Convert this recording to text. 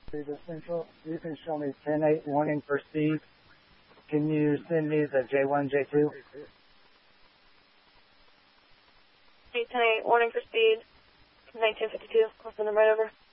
The Central, you can show me 10-8 warning for speed. Can you send me the J1, J2? 10-8 warning for speed. 1952. I'll send them right over.